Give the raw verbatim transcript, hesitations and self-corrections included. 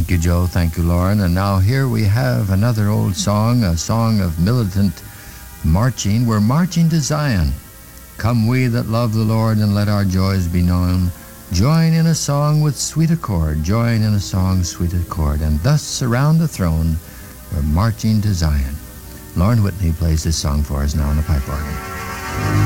Thank you, Joe. Thank you, Lauren. And now here we have another old song, a song of militant marching. We're marching to Zion. Come we that love the Lord, and let our joys be known. Join in a song with sweet accord. Join in a song, sweet accord. And thus around the throne, we're marching to Zion. Lauren Whitney plays this song for us now on the pipe organ.